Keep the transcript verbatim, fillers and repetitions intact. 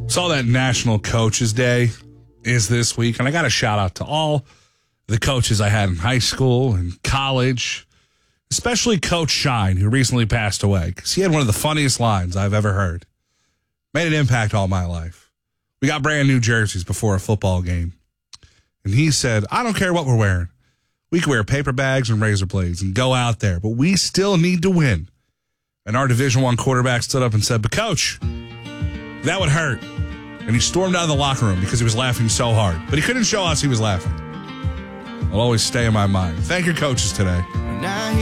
Saw that National Coaches Day is this week, and I got a shout out to all the coaches I had in high school and college, especially Coach Shine, who recently passed away, because he had one of the funniest lines I've ever heard. Made an impact all my life. We got brand new jerseys before a football game, and he said, I don't care what we're wearing. We can wear paper bags and razor blades and go out there, but we still need to win. And our Division One quarterback stood up and said, but Coach, that would hurt. And he stormed out of the locker room because he was laughing so hard. But he couldn't show us he was laughing. It'll always stay in my mind. Thank your coaches today.